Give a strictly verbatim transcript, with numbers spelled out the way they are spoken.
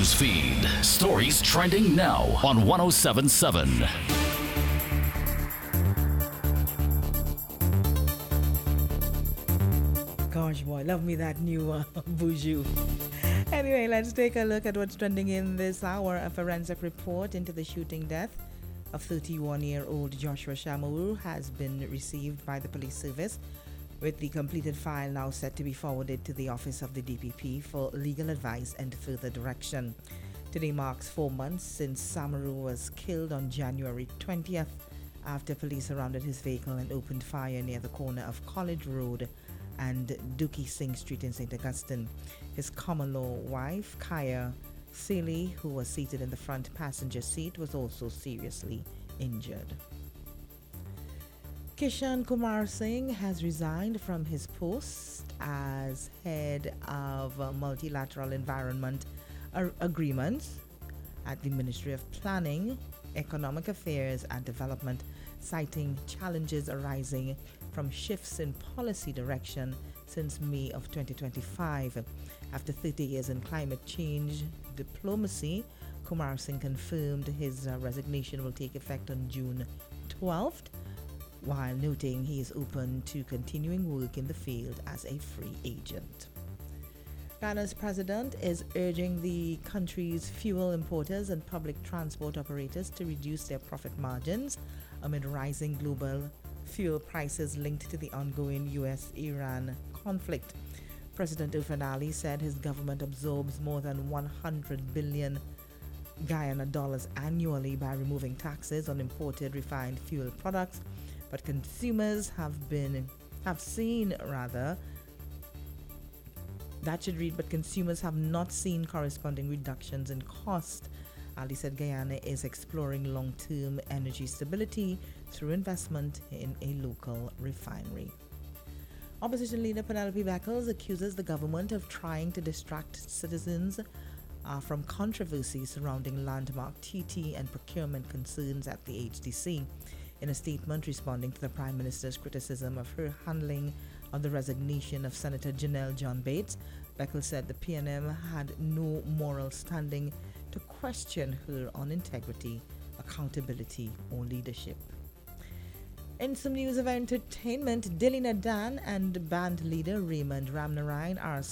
news feed. Stories trending now on one oh seven point seven. Gosh, boy, love me that new uh, Buju. Anyway, let's take a look at what's trending in this hour. A forensic report into the shooting death of thirty-one-year-old Joshua Shamawuru has been received by the police service, with the completed file now set to be forwarded to the office of the D P P for legal advice and further direction. Today marks four months since Samaru was killed on January twentieth after police surrounded his vehicle and opened fire near the corner of College Road and Dookie Singh Street in Saint Augustine. His common-law wife, Kaya Seeley, who was seated in the front passenger seat, was also seriously injured. Kishan Kumar Singh has resigned from his post as head of uh, multilateral environment ar- agreements at the Ministry of Planning, Economic Affairs and Development, citing challenges arising from shifts in policy direction since May of twenty twenty-five. After thirty years in climate change diplomacy, Kumar Singh confirmed his uh, resignation will take effect on June twelfth, while noting he is open to continuing work in the field as a free agent. Ghana's president is urging the country's fuel importers and public transport operators to reduce their profit margins amid rising global fuel prices linked to the ongoing U S Iran conflict. President Irfan Ali said his government absorbs more than one hundred billion Guyana dollars annually by removing taxes on imported refined fuel products, but consumers have been have seen rather that should read but consumers have not seen corresponding reductions in cost. Ali said Guyana is exploring long-term energy stability through investment in a local refinery. Opposition leader Penelope Beckles accuses the government of trying to distract citizens uh, from controversies surrounding landmark T T and procurement concerns at the H D C. In a statement responding to the Prime Minister's criticism of her handling of the resignation of Senator Janelle John Bates, Beckles said the P N M had no moral standing to question her on integrity, accountability, or leadership. In some news of entertainment, Dilly Nadan and band leader Raymond Ramnarine are